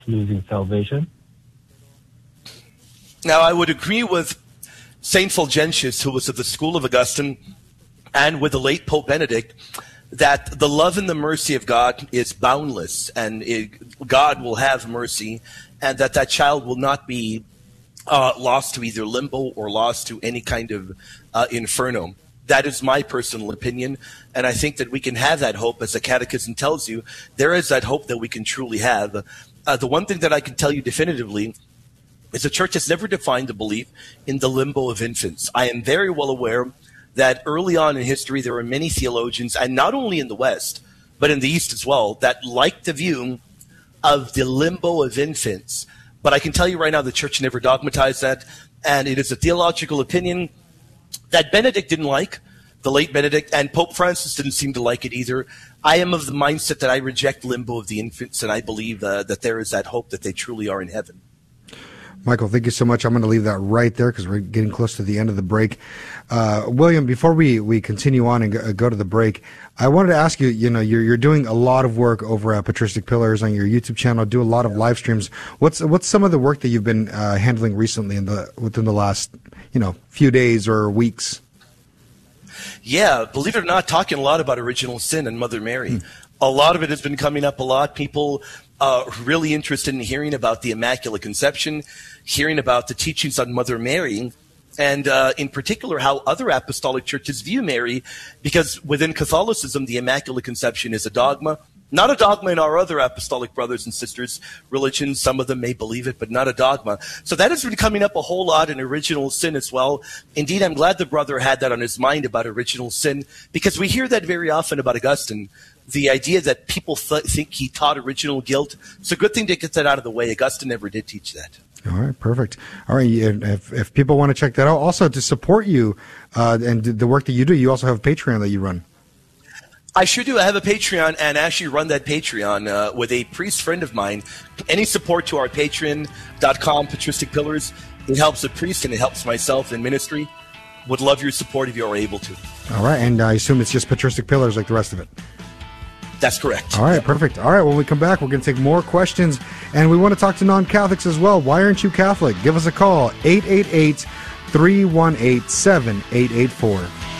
losing salvation? Now, I would agree with St. Fulgentius, who was of the school of Augustine, and with the late Pope Benedict, that the love and the mercy of God is boundless, and God will have mercy, and that child will not be lost to either limbo or lost to any kind of inferno. That is my personal opinion, and I think that we can have that hope. As the Catechism tells you, there is that hope that we can truly have. The one thing that I can tell you definitively is the Church has never defined the belief in the limbo of infants. I am very well aware that early on in history there were many theologians, and not only in the West, but in the East as well, that liked the view of the limbo of infants. But I can tell you right now the Church never dogmatized that, and it is a theological opinion that Benedict didn't like, the late Benedict, and Pope Francis didn't seem to like it either. I am of the mindset that I reject limbo of the infants, and I believe that there is that hope that they truly are in heaven. Michael, thank you so much. I'm going to leave that right there because we're getting close to the end of the break. William, before we continue on and go to the break, I wanted to ask you, you're doing a lot of work over at Patristic Pillars on your YouTube channel, do a lot of live streams. What's some of the work that you've been handling recently within the last, few days or weeks? Yeah, believe it or not, talking a lot about original sin and Mother Mary. A lot of it has been coming up a lot. People really interested in hearing about the Immaculate Conception, hearing about the teachings on Mother Mary, and in particular how other apostolic churches view Mary, because within Catholicism, the Immaculate Conception is a dogma. Not a dogma in our other apostolic brothers and sisters' religions. Some of them may believe it, but not a dogma. So that has been coming up a whole lot in original sin as well. Indeed, I'm glad the brother had that on his mind about original sin, because we hear that very often about Augustine. The idea that people think he taught original guilt. It's a good thing to get that out of the way. Augustine never did teach that. All right, perfect. All right, if people want to check that out, also to support you and the work that you do, you also have a Patreon that you run. I sure do. I have a Patreon and actually run that Patreon with a priest friend of mine. Any support to our patreon.com, Patristic Pillars, it helps the priest and it helps myself in ministry. Would love your support if you are able to. All right, and I assume it's just Patristic Pillars like the rest of it. That's correct. All right, perfect. All right, when we come back, we're going to take more questions, and we want to talk to non-Catholics as well. Why aren't you Catholic? Give us a call, 888-318-7884.